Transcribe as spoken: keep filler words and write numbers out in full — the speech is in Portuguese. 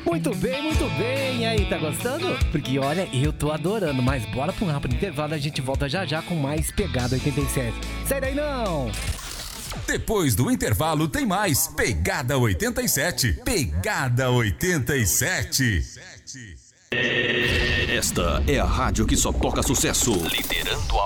Muito bem, muito bem. E aí, tá gostando? Porque olha, eu tô adorando. Mas bora pra um rápido intervalo, a gente volta já já com mais Pegada oitenta e sete. Sai daí não! Depois do intervalo tem mais Pegada oitenta e sete. Pegada oitenta e sete. Esta é a rádio que só toca sucesso. Liderando a